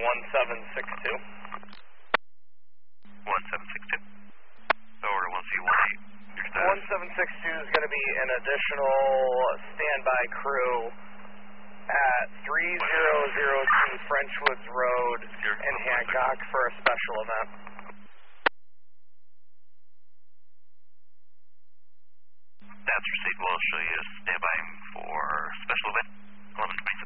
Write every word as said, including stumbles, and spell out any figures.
one seven six two. one seven six two. Over to one C one eight. Your status? one seven six two is going to be an additional standby crew at three zero zero two Frenchwoods Road in Hancock for a special event. That's received. We'll show you standby for special event.